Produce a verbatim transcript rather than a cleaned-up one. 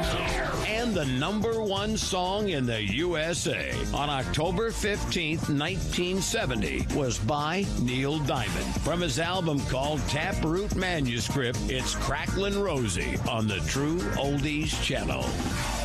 And the number one song in the U S A on October fifteenth, nineteen seventy was by Neil Diamond. From his album called Taproot Manuscript, it's Cracklin' Rosie on the True Oldies Channel.